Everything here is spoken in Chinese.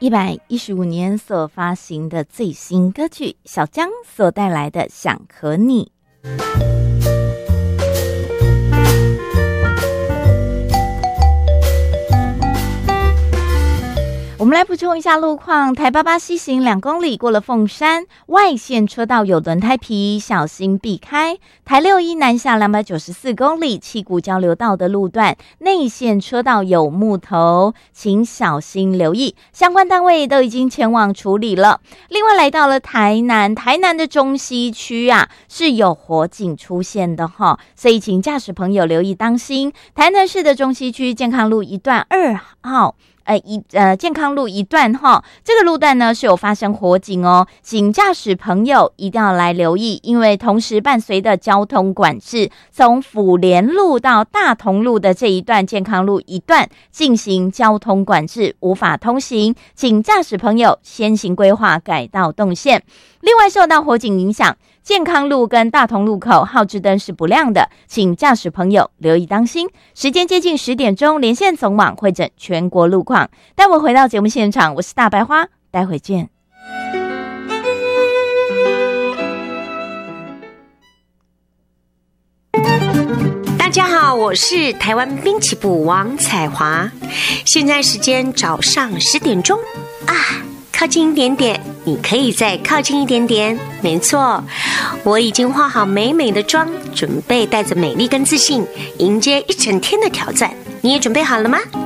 115年所发行的最新歌曲，小江所带来的《想和你》。我们来补充一下路况，台88西行2公里过了凤山，外线车道有轮胎皮，小心避开。台61南下294公里七股交流道的路段，内线车道有木头，请小心留意，相关单位都已经前往处理了。另外来到了台南的中西区啊，是有火警出现的哈，所以请驾驶朋友留意当心。台南市的中西区健康路一段2号健康路一段哈，这个路段呢是有发生火警哦，请驾驶朋友一定要来留意，因为同时伴随的交通管制，从府联路到大同路的这一段健康路一段进行交通管制，无法通行，请驾驶朋友先行规划改道动线。另外受到火警影响，健康路跟大同路口号志灯是不亮的，请驾驶朋友留意当心。时间接近10点钟，连线总网会诊全国路况。待会回到节目现场，我是大白花，待会见。 大家好，我是台湾滨崎步王彩华，现在时间早上10点钟啊。靠近一点点，你可以再靠近一点点。没错，我已经化好美美的妆，准备带着美丽跟自信迎接一整天的挑战。你也准备好了吗？